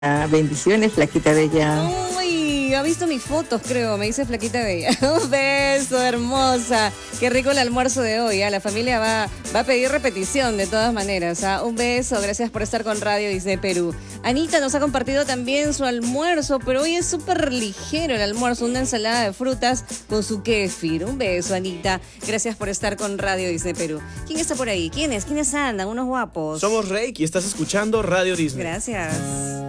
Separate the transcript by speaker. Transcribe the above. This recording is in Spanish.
Speaker 1: Bendiciones, Flaquita Bella.
Speaker 2: Uy, ha visto mis fotos, creo. Me dice Flaquita Bella. Un beso, hermosa. Qué rico el almuerzo de hoy. La familia va a pedir repetición de todas maneras. Un beso. Gracias por estar con Radio Disney Perú. Anita nos ha compartido también su almuerzo, pero hoy es súper ligero el almuerzo. Una ensalada de frutas con su kéfir. Un beso, Anita. Gracias por estar con Radio Disney Perú. ¿Quién está por ahí? ¿Quiénes? ¿Quiénes andan? Unos guapos.
Speaker 3: Somos Reiki y estás escuchando Radio Disney.
Speaker 2: Gracias.